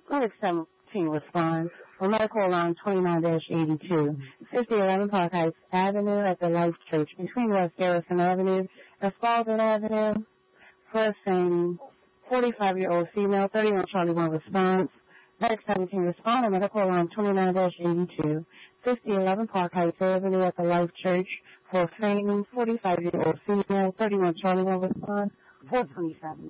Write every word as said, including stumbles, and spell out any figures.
Clinic seventeen responds for medical alarm twenty-nine dash eighty-two, fifty eleven Park Heights Avenue at the Life Church between West Garrison Avenue and Spalding Avenue. First thing, forty-five-year-old female, thirty-one Charlie one response. Medic seventeen respond on medical alarm twenty-nine dash eighty-two, fifty eleven Park Heights Avenue at the Life Church for fainting, forty-five-year-old female, thirty-one Charlie one response, four twenty-seven.